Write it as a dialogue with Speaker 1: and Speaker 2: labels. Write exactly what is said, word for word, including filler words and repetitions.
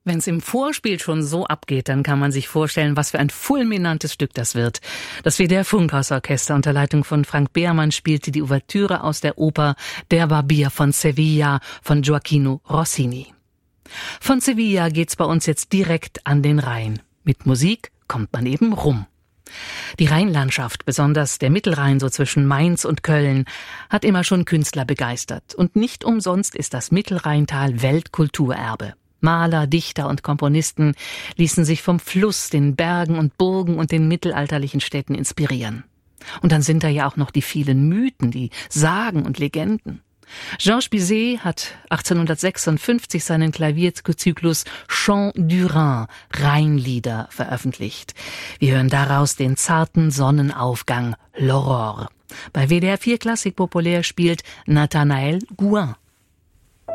Speaker 1: Wenn es im Vorspiel schon so abgeht, dann kann man sich vorstellen, was für ein fulminantes Stück das wird. Das W D R-Funkhausorchester unter Leitung von Frank Behrmann spielte die Ouvertüre aus der Oper Der Barbier von Sevilla von Gioacchino Rossini. Von Sevilla geht's bei uns jetzt direkt an den Rhein. Mit Musik kommt man eben rum. Die Rheinlandschaft, besonders der Mittelrhein so zwischen Mainz und Köln, hat immer schon Künstler begeistert. Und nicht umsonst ist das Mittelrheintal Weltkulturerbe. Maler, Dichter und Komponisten ließen sich vom Fluss, den Bergen und Burgen und den mittelalterlichen Städten inspirieren. Und dann sind da ja auch noch die vielen Mythen, die Sagen und Legenden. Georges Bizet hat achtzehnhundertsechsundfünfzig seinen Klavierzyklus Chants du Rhin, Rheinlieder, veröffentlicht. Wir hören daraus den zarten Sonnenaufgang, L'Aurore. Bei W D R vier Klassik populär spielt Nathanael Gouin.